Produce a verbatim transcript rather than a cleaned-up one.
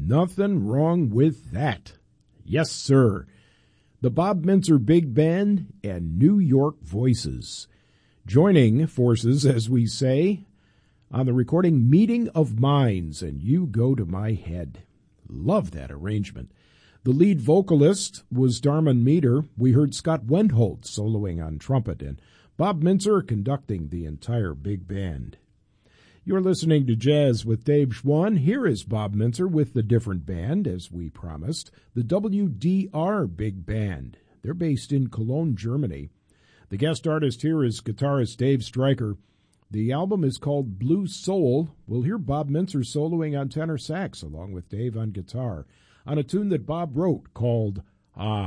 Nothing wrong with that. Yes, sir. The Bob Mintzer Big Band and New York Voices. Joining forces, as we say, on the recording Meeting of Minds, and You Go to My Head. Love that arrangement. The lead vocalist was Darman Meter. We heard Scott Wendholt soloing on trumpet and Bob Mintzer conducting the entire big band. You're listening to Jazz with Dave Schwann. Here is Bob Mintzer with the different band, as we promised, the W D R Big Band. They're based in Cologne, Germany. The guest artist here is guitarist Dave Stryker. The album is called Blue Soul. We'll hear Bob Mintzer soloing on tenor sax along with Dave on guitar on a tune that Bob wrote called Ah.